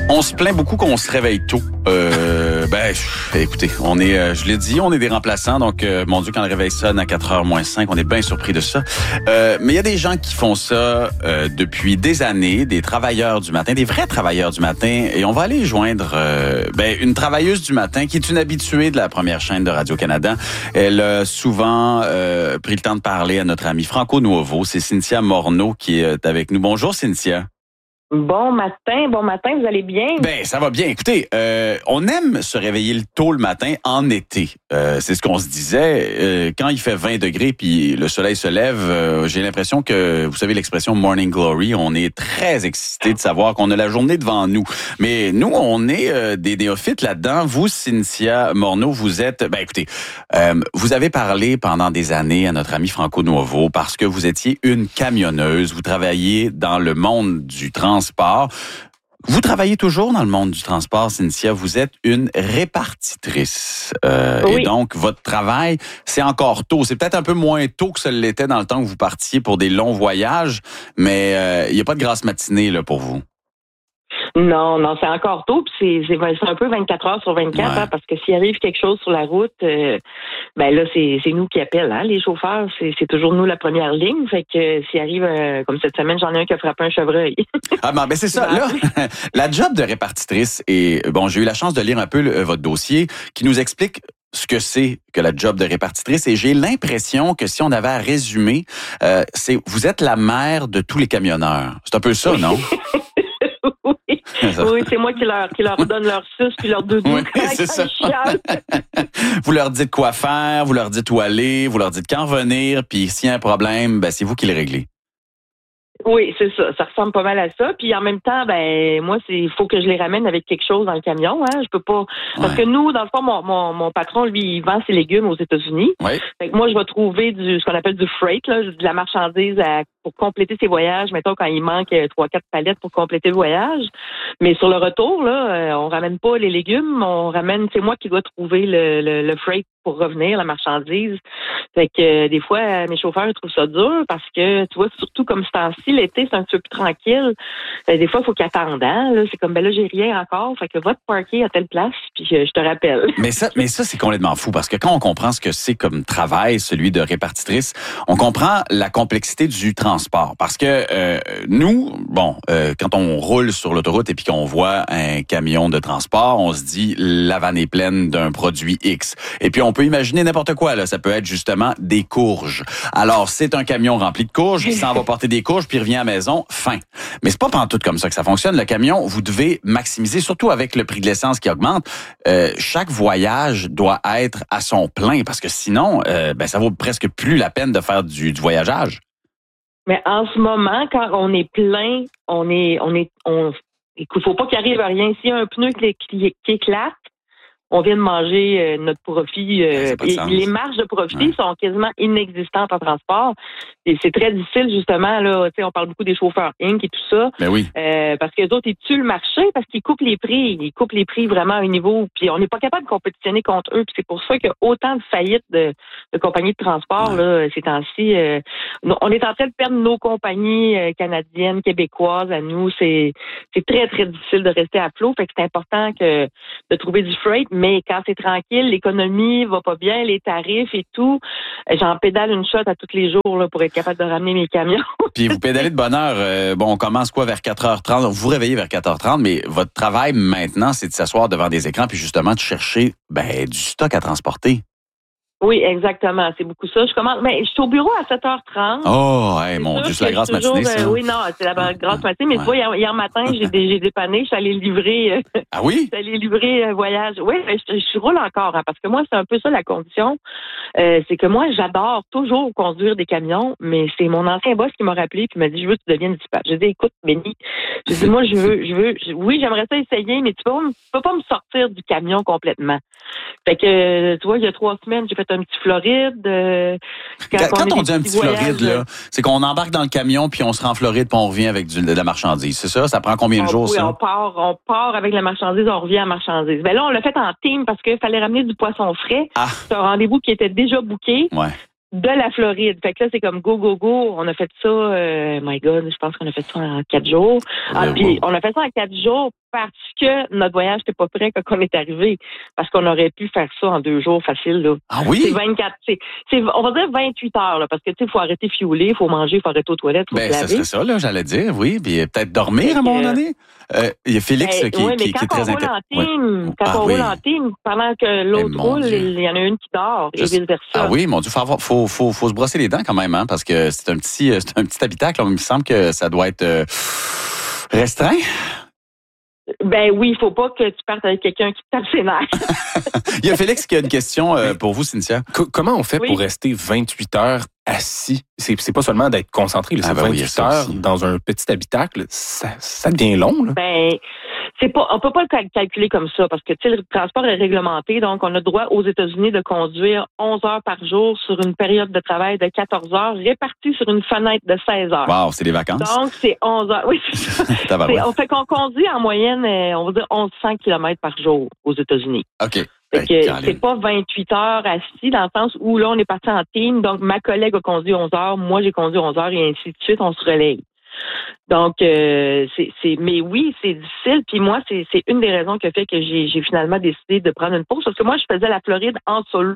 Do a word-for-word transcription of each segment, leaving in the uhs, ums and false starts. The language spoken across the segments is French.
On se plaint beaucoup qu'on se réveille tôt. Euh, ben, écoutez, on est, euh, je l'ai dit, on est des remplaçants, donc euh, mon Dieu, quand le réveil sonne à quatre heures moins cinq, on est bien surpris de ça. Euh, mais il y a des gens qui font ça euh, depuis des années, des travailleurs du matin, des vrais travailleurs du matin, et on va aller joindre euh, ben, une travailleuse du matin qui est une habituée de la première chaîne de Radio-Canada. Elle a souvent euh, pris le temps de parler à notre ami Franco Nuovo. C'est Cynthia Morneau qui est avec nous. Bonjour Cynthia. Bon matin, bon matin, vous allez bien? Ben, ça va bien. Écoutez, euh, on aime se réveiller tôt le matin en été. Euh, c'est ce qu'on se disait. Euh, quand il fait vingt degrés puis le soleil se lève, euh, j'ai l'impression que, vous savez l'expression morning glory, on est très excité de savoir qu'on a la journée devant nous. Mais nous, on est euh, des néophytes là-dedans. Vous, Cynthia Morneau, vous êtes... Ben, écoutez, euh, vous avez parlé pendant des années à notre ami Franco Nuovo parce que vous étiez une camionneuse. Vous travailliez dans le monde du transport. Transport. Vous travaillez toujours dans le monde du transport, Cynthia. Vous êtes une répartitrice. Euh, oui. Et donc, votre travail, c'est encore tôt. C'est peut-être un peu moins tôt que ça l'était dans le temps que vous partiez pour des longs voyages, mais il euh, n'y a pas de grasse matinée là, pour vous. Non, non, c'est encore tôt, puis c'est, c'est, c'est un peu vingt-quatre heures sur vingt-quatre, ouais. hein, parce que s'il arrive quelque chose sur la route, euh, ben là, c'est, c'est nous qui appellent, hein, les chauffeurs, c'est, c'est toujours nous la première ligne, fait que s'il arrive, euh, comme cette semaine, j'en ai un qui a frappé un chevreuil. Ah ben, ben c'est ça, là, la job de répartitrice, et bon, j'ai eu la chance de lire un peu le, votre dossier, qui nous explique ce que c'est que la job de répartitrice, et j'ai l'impression que si on avait à résumer, euh, c'est, vous êtes la mère de tous les camionneurs. C'est un peu ça, non? Oui, oui, c'est moi qui leur, qui leur donne leur suce puis leur doudou oui, quand, c'est quand ça. ils chialent. Vous leur dites quoi faire, vous leur dites où aller, vous leur dites quand venir, puis s'il y a un problème, ben c'est vous qui le réglez. Oui, c'est ça. Ça ressemble pas mal à ça. Puis en même temps, ben moi, c'est il faut que je les ramène avec quelque chose dans le camion. Hein. Je peux pas parce ouais. que nous, dans le fond, mon, mon, mon patron, lui, il vend ses légumes aux États-Unis. Oui. Fait que moi, je vais trouver du ce qu'on appelle du freight, là, de la marchandise à, pour compléter ses voyages. Mettons quand il manque trois, quatre palettes pour compléter le voyage. Mais sur le retour, là, on ramène pas les légumes, on ramène. C'est moi qui dois trouver le, le, le freight pour revenir, la marchandise. Fait que euh, des fois, mes chauffeurs trouvent ça dur parce que, tu vois, surtout comme ce temps-ci, l'été, c'est un petit peu plus tranquille. Euh, des fois, il faut qu'ils attendent. Hein? Là, c'est comme, ben là, j'ai rien encore. Fait que va te parker à telle place, puis euh, je te rappelle. Mais ça, mais ça, c'est complètement fou parce que quand on comprend ce que c'est comme travail, celui de répartitrice, on comprend la complexité du transport. Parce que euh, nous, bon, euh, quand on roule sur l'autoroute et puis qu'on voit un camion de transport, on se dit, la vanne est pleine d'un produit X. Et puis, on peut imaginer n'importe quoi, là. Ça peut être justement des courges. Alors, c'est un camion rempli de courges, il s'en va porter des courges, puis il revient à la maison, fin. Mais c'est pas pantoute comme ça que ça fonctionne. Le camion, vous devez maximiser, surtout avec le prix de l'essence qui augmente. Euh, chaque voyage doit être à son plein, parce que sinon, euh, ben, ça vaut presque plus la peine de faire du, du voyageage. Mais en ce moment, quand on est plein, on est, on est, on, il faut pas qu'il arrive à rien. S'il y a un pneu qui, qui, qui éclate, on vient de manger euh, notre profit. Euh, et les marges de profit ouais. sont quasiment inexistantes en transport. Et c'est très difficile, justement, là, tu sais, on parle beaucoup des chauffeurs Inc et tout ça. Ben oui. Euh, parce que les autres, ils tuent le marché parce qu'ils coupent les prix. Ils coupent les prix vraiment à un niveau. Puis on n'est pas capable de compétitionner contre eux. Puis c'est pour ça qu'il y a autant de faillites de, de compagnies de transport, ouais. là, ces temps-ci. Euh, on est en train de perdre nos compagnies euh, canadiennes, québécoises à nous. C'est, c'est très, très difficile de rester à flot. Fait que c'est important que de trouver du freight. Mais quand c'est tranquille, l'économie va pas bien, les tarifs et tout, j'en pédale une shot à tous les jours là, pour être capable de ramener mes camions. Puis vous pédalez de bonne heure. Euh, bon, on commence quoi vers quatre heures trente? Vous vous réveillez vers quatre heures trente, mais votre travail maintenant, c'est de s'asseoir devant des écrans puis justement de chercher ben, du stock à transporter. Oui, exactement. C'est beaucoup ça. Je commence, mais je suis au bureau à sept heures trente. Oh, hey, mon Dieu, c'est la grasse toujours, matinée, ça. Euh, oui, non, c'est la grasse matinée. Mais ouais. tu vois, hier, hier matin, j'ai, j'ai dépanné, je suis allée livrer. Euh, ah oui? Je suis allée livrer un voyage. Oui, je, je roule encore, hein, parce que moi, c'est un peu ça la condition. Euh, c'est que moi, j'adore toujours conduire des camions, mais c'est mon ancien boss qui m'a rappelé puis m'a dit, je veux que tu deviennes dispatch. J'ai dit, écoute, Benny, j'ai dit, moi, je veux, je veux, je, oui, j'aimerais ça essayer, mais tu peux, tu peux pas me sortir du camion complètement. Fait que, tu vois, il y a trois semaines, j'ai fait un petit Floride. Euh, quand quand on, on dit un petit voyages, Floride, là, c'est qu'on embarque dans le camion puis on se rend en Floride puis on revient avec du, de la marchandise. C'est ça? Ça prend combien de on, jours, oui, ça? On part, on part avec la marchandise, on revient à la marchandise. Ben là, on l'a fait en team parce qu'il fallait ramener du poisson frais. Ah. C'est un rendez-vous qui était déjà booké. Ouais. De la Floride. Fait que là, c'est comme go, go, go. On a fait ça, euh, my God, je pense qu'on a fait ça en quatre jours. Ah, puis on a fait ça en quatre jours parce que notre voyage n'était pas prêt quand on est arrivé. Parce qu'on aurait pu faire ça en deux jours facile, là. Ah oui? C'est vingt-quatre, c'est, c'est, on va dire vingt-huit heures, là, parce que, tu sais, il faut arrêter de fiouler, il faut manger, il faut arrêter aux toilettes, il faut Ben, se ça laver. serait ça, là, j'allais dire, oui. Puis peut-être dormir à un moment donné. Euh, Il y a Félix Ben, qui, oui, mais qui, quand qui est très on roule intéressant. en team, Ouais. quand Ah on oui. roule en team, pendant que l'autre mon roule, Dieu. il y en a une qui dort, Je et sais- vice-versa. Ah oui, mon Dieu, faut, avoir, faut, faut, faut se brosser les dents quand même, hein, parce que c'est un petit, euh, c'est un petit habitacle. Il me semble que ça doit être euh, restreint. Ben oui, il faut pas que tu partes avec quelqu'un qui te tape ses nerfs. Il y a Félix qui a une question euh, pour vous, Cynthia. Co- comment on fait Oui. pour rester vingt-huit heures assis? C'est, c'est pas seulement d'être concentré, là, Ah c'est ben oui, il y a vingt-huit ça heures aussi. dans un petit habitacle. Ça, ça devient long, là. Ben, c'est pas, on peut pas le cal- calculer comme ça parce que, tu sais, le transport est réglementé, donc on a droit aux États-Unis de conduire onze heures par jour sur une période de travail de quatorze heures répartie sur une fenêtre de seize heures. Wow, c'est les vacances. Donc, c'est onze heures. Oui, c'est ça. Tabarouette. C'est- on fait qu'on conduit en moyenne, euh, on va dire mille cent kilomètres par jour aux États-Unis. OK. Fait Ben, que Caroline. c'est pas vingt-huit heures assis dans le sens où là, on est parti en team. Donc, ma collègue a conduit onze heures, moi, j'ai conduit onze heures et ainsi de suite, on se relaye. Donc, euh, c'est, c'est, mais oui, c'est difficile. Puis moi, c'est, c'est une des raisons qui a fait que j'ai, j'ai finalement décidé de prendre une pause. Parce que moi, je faisais la Floride en solo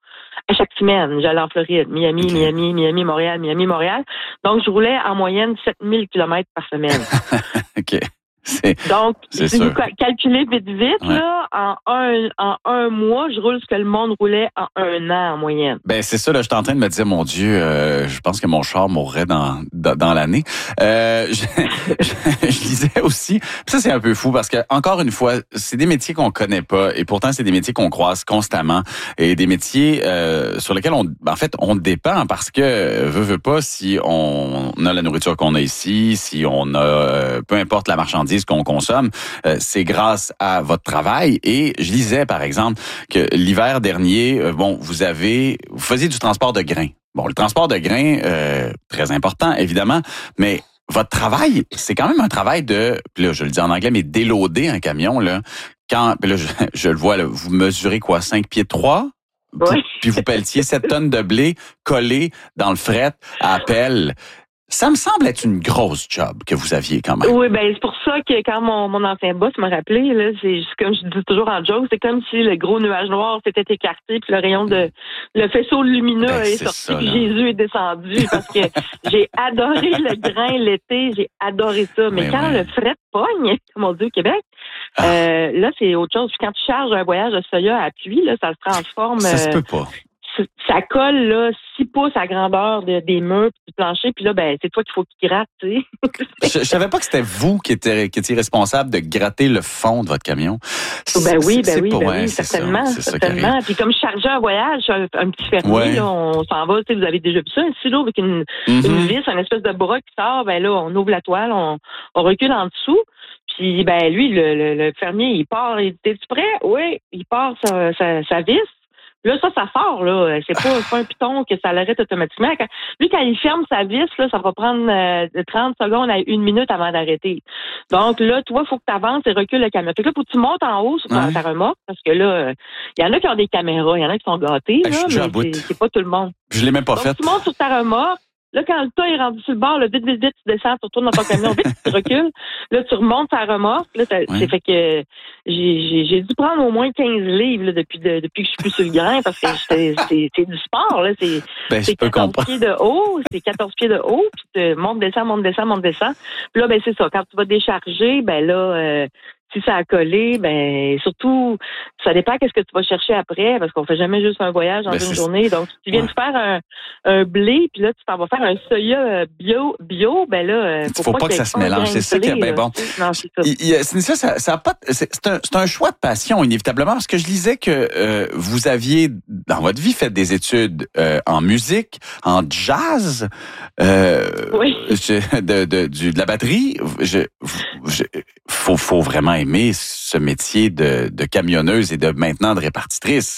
à chaque semaine. J'allais en Floride, Miami, Okay. Miami, Miami, Montréal, Miami, Montréal. Donc, je roulais en moyenne sept mille kilomètres par semaine. OK. C'est, Donc, C'est si sûr. vous cal- calculez vite, vite, Ouais. là, en un, en un mois, je roule ce que le monde roulait en un an en moyenne. ben c'est ça, là, je suis en train de me dire, mon Dieu, euh, je pense que mon char mourrait dans, dans, dans l'année. Euh, je, je, je disais aussi, puis ça c'est un peu fou parce que, encore une fois, c'est des métiers qu'on connaît pas et pourtant c'est des métiers qu'on croise constamment et des métiers euh, sur lesquels on, en fait, on dépend parce que, euh, veut, veut pas, si on a la nourriture qu'on a ici, si on a, euh, peu importe la marchandise qu'on consomme, euh, c'est grâce à votre travail. Et je lisais, par exemple, que l'hiver dernier, euh, bon, vous avez, vous faisiez du transport de grains. Bon, le transport de grains, euh, très important, évidemment, mais votre travail, c'est quand même un travail de, puis là, je le dis en anglais, mais déloader un camion, là. Quand, puis là, je, je le vois, là, vous mesurez quoi, cinq pieds trois? Oui. Puis vous pelletiez sept tonnes de blé collé dans le fret à pelle. Ça me semble être une grosse job que vous aviez quand même. Oui, ben c'est pour ça que quand mon, mon ancien boss m'a rappelé, là, c'est juste comme je dis toujours en joke, c'est comme si le gros nuage noir s'était écarté, puis le rayon de le faisceau lumineux Ben, est c'est sorti, ça, puis là. Jésus est descendu parce que j'ai adoré le grain l'été, j'ai adoré ça. Mais Oui, quand oui. le fret pogne, comme on dit au Québec, Ah. euh, là c'est autre chose. Puis quand tu charges un voyage de soya à pluie, là, ça se transforme. Ça se euh, peut pas. ça colle là six pouces à grandeur de, des murs puis du plancher, puis là ben c'est toi qu'il faut qu'il gratte, tu sais. Je, je savais pas que c'était vous qui étiez, qui étiez responsable de gratter le fond de votre camion. Ben oui, C'est- ben oui, c'est pas- ben ouais, oui, c'est ça, certainement, c'est ça qui certainement. arrive. Puis comme je chargeais un voyage, un, un petit fermier, Ouais. là, on s'en va, tu sais, vous avez déjà vu ça, un silo avec une, une Mhm. vis, un espèce de bras qui sort, ben là, on ouvre la toile, on, on recule en dessous. Puis ben lui, le, le, le fermier, il part, il dit, t'es-tu prêt? Oui, il part sa, sa, sa vis. Là, ça, ça sort, là. C'est pas, c'est pas un piton que ça l'arrête automatiquement. Quand, lui, quand il ferme sa vis, là, ça va prendre euh, de trente secondes à une minute avant d'arrêter. Donc là, toi, il faut que tu avances et recules le camion. Fait que là, faut que tu montes en haut sur ta, Ouais. ta remorque, parce que là, il y en a qui ont des caméras, il y en a qui sont gâtés, Ah, je là, suis déjà à mais bout. c'est, c'est pas tout le monde. Je l'ai même pas Donc, fait. tu montes sur ta remorque. Là, quand le tas est rendu sur le bord, là, vite, vite, vite, tu descends, tu retournes dans ton camion, vite, tu recules. Là, tu remontes ta remorque. Là, ça, Ouais. c'est fait que j'ai, j'ai, j'ai dû prendre au moins quinze livres là, depuis, de, depuis que je suis plus sur le grain parce que j'étais, c'est, c'est du sport. Là. C'est, Ben, je c'est peux quatorze comprendre. pieds de haut, c'est quatorze pieds de haut, puis tu montes, descends, monte, descends, monte, descends. Puis là, ben c'est ça. Quand tu vas décharger, ben là, euh, si ça a collé, ben surtout, ça dépend qu'est-ce que tu vas chercher après, parce qu'on fait jamais juste un voyage dans Ben, une c'est- journée. Donc, si tu viens Ouais. de faire un, un blé, puis là, tu t'en vas faire un soya euh, bio, bio, ben là, euh, Faut pas que qu'il y ait ça se un mélange, grain c'est de ça qui est- blé, ben là. bon. Non, c'est ça. Il- il- Cynthia, ça, ça a pas, c'est, c'est un, c'est un choix de passion, inévitablement, parce que je lisais que euh, vous aviez, dans votre vie, fait des études euh, en musique, en jazz, euh, Oui. je- de, de, du, de la batterie. Je, je, faut, faut vraiment aimer ce métier de, de camionneuse et de maintenant de répartitrice.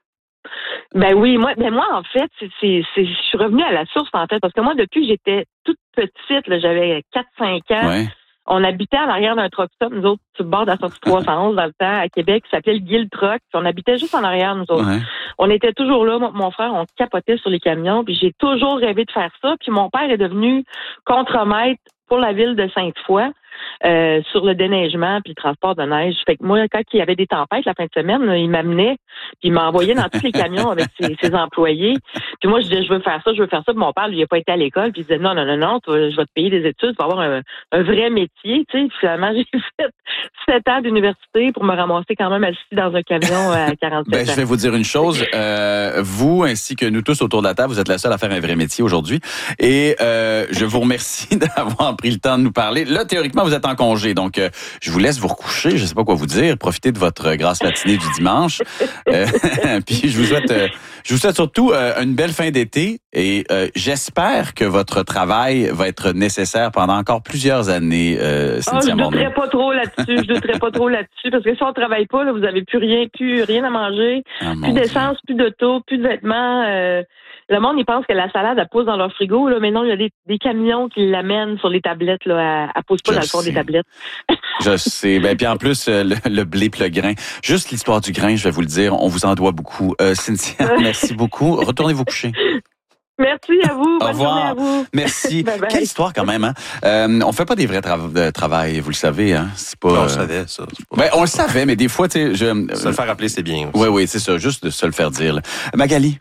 Ben oui, moi, ben moi en fait, c'est, c'est, c'est, je suis revenue à la source en fait, parce que moi depuis que j'étais toute petite, là, j'avais quatre cinq ans, Ouais. on habitait à l'arrière d'un truck stop, nous autres, sur le bord de la sortie trois cent onze dans le temps à Québec, qui s'appelait le Guild Truck, puis on habitait juste en arrière nous autres. Ouais. On était toujours là, mon, mon frère, on capotait sur les camions, puis j'ai toujours rêvé de faire ça, puis mon père est devenu contremaître pour la ville de Sainte-Foy. Euh, sur le déneigement puis le transport de neige. Fait que moi, quand il y avait des tempêtes la fin de semaine, il m'amenait puis il m'envoyait dans tous les camions avec ses, ses employés. Puis moi, je disais, je veux faire ça, je veux faire ça. Puis mon père, lui, il n'a pas été à l'école. Puis il disait, non, non, non, non, tu vas, je vais te payer des études, tu vas avoir un, un vrai métier. Tu sais, finalement, j'ai fait sept ans d'université pour me ramasser quand même assis dans un camion à quarante-sept ben, ans. Je vais vous dire une chose. Euh, vous, ainsi que nous tous autour de la table, vous êtes la seule à faire un vrai métier aujourd'hui. Et euh, je vous remercie d'avoir pris le temps de nous parler. Là, théoriquement, vous êtes en congé, donc euh, je vous laisse vous recoucher. Je ne sais pas quoi vous dire. Profitez de votre grasse matinée du dimanche. Euh, puis je vous souhaite, euh, je vous souhaite surtout euh, une belle fin d'été et euh, j'espère que votre travail va être nécessaire pendant encore plusieurs années. Euh, oh, je ne douterais pas trop là-dessus. Je douterais pas trop là-dessus parce que si on travaille pas, là, vous avez plus rien, plus rien à manger, ah, plus d'essence, plus d'auto, plus de vêtements. Euh, Le monde, il pense que la salade, elle pousse dans leur frigo, là, mais non, il y a des, des camions qui l'amènent sur les tablettes, là. Elle, elle pousse pas Je dans le fond sais. des tablettes. Je sais. Ben, puis en plus, euh, le, le blé pis le grain. Juste l'histoire du grain, je vais vous le dire, on vous en doit beaucoup. Euh, Cynthia, merci beaucoup. Retournez vous coucher. Merci à vous. Bonne Au revoir. journée à vous. Merci. Bye bye. Quelle histoire quand même, hein? Euh, on fait pas des vrais tra- de travail, vous le savez, hein? C'est pas. On euh, le savait, ça. c'est pas- Ben, on le savait, mais des fois, tu sais, je. Se le faire rappeler, c'est bien. aussi. Oui, oui, c'est ça. Juste de se le faire dire. Là. Magali.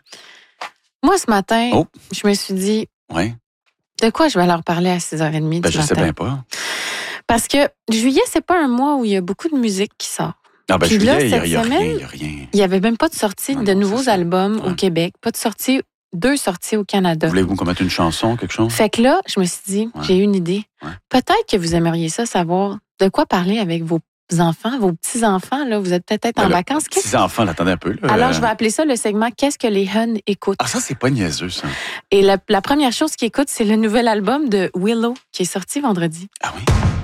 Moi, ce matin, Oh. je me suis dit, Oui. de quoi je vais leur parler à six heures trente Ben, du je matin? sais bien pas. Parce que juillet, c'est pas un mois où il y a beaucoup de musique qui sort. Ah, ben, Puis juillet, là, il y a, cette il y a rien, semaine, il y a rien. Il y avait même pas de sortie Non, de non, nouveaux c'est ça. albums Ouais. au Québec, pas de sortie, deux sorties au Canada. Voulez-vous qu'on mette une chanson, quelque chose? Fait que là, je me suis dit, Ouais. j'ai eu une idée. Ouais. Peut-être que vous aimeriez ça, savoir de quoi parler avec vos enfants, vos petits-enfants. Là, vous êtes peut-être en Ben, là, vacances. Qu'est-ce- Petits enfants, là, attendez un peu. Là. Alors, je vais appeler ça le segment Qu'est-ce que les Huns écoutent? Ah, ça, c'est pas niaiseux, ça. Et la, la première chose qu'ils écoutent, c'est le nouvel album de Willow qui est sorti vendredi. Ah oui?